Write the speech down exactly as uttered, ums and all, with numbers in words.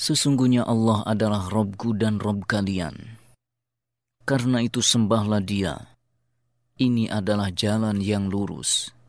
Sesungguhnya Allah adalah Rabbku dan Rabb kalian. Karena itu sembahlah Dia. Ini adalah jalan yang lurus.